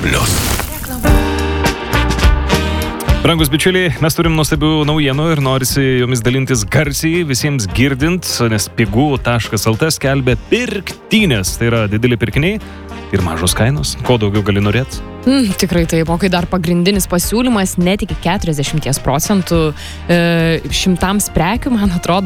Brangus bičiuliai, mes turim nuostabių naujienų ir norisi jomis dalintis garsiai, visiems girdint, nes pigų.lt skelbia pirktynės. Tai yra dideli pirkiniai ir mažos kainos. Ko daugiau gali norėti? Tikrai taip, o kai dar pagrindinis pasiūlymas net iki 40% šimtams prekių, man atrodo,